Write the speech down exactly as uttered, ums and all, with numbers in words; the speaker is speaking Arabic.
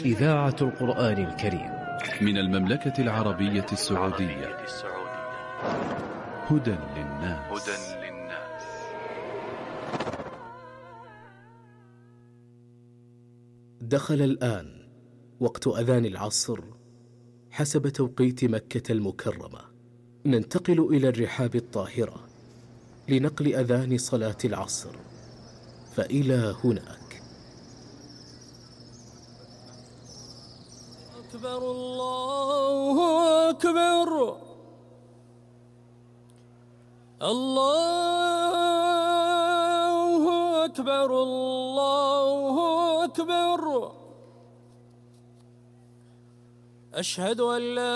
إذاعة القرآن الكريم من المملكة العربية السعودية. هدى للناس. دخل الآن وقت أذان العصر حسب توقيت مكة المكرمة. ننتقل إلى الرحاب الطاهرة لنقل أذان صلاة العصر، فإلى هناك. أكبر الله أكبر الله أكبر الله أكبر. أشهد أن لا